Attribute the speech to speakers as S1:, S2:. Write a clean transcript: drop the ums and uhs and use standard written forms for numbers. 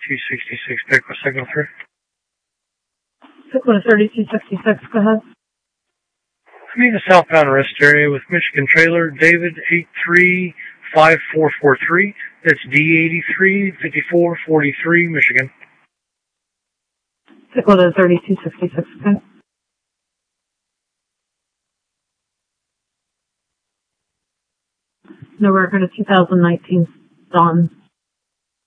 S1: 3266, Pickle Signal 3.
S2: Pickle 3266, go ahead.
S1: I'm in the southbound rest area with Michigan Trailer, David 835443. That's D83 5443, Michigan.
S2: Pickle 3266, okay. No record of 2019 Dawn.